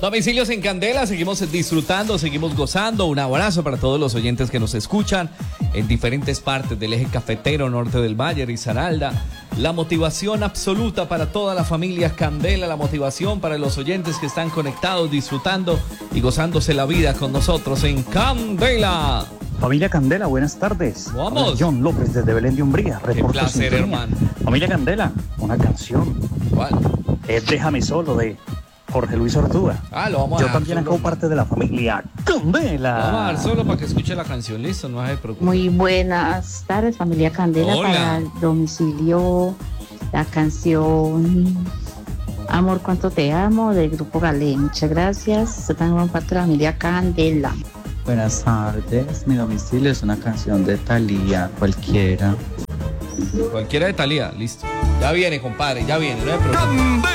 Domicilios en Candela, seguimos disfrutando, seguimos gozando. Un abrazo para todos los oyentes que nos escuchan en diferentes partes del eje cafetero, norte del Valle, Risaralda. La motivación absoluta para toda la familia Candela, la motivación para los oyentes que están conectados, disfrutando y gozándose la vida con nosotros en Candela. Familia Candela, buenas tardes. Vamos. Hola, John López desde Belén de Umbría. Qué placer, hermano. Familia Candela, una canción. ¿Cuál? Es Déjame Solo de Jorge Luis Ortúa. Lo vamos a Yo dar también solo, hago parte de la familia Candela. Vamos a dar solo para que escuche la canción, listo, no se preocupe. Muy buenas tardes, familia Candela. Hola. Para el domicilio, la canción Amor, cuánto te amo, del grupo Galé. Muchas gracias. Yo también hago parte de la familia Candela. Buenas tardes, mi domicilio es una canción de Thalía, cualquiera. Cualquiera de Thalía, listo. Ya viene, compadre, ya viene, no se preocupe.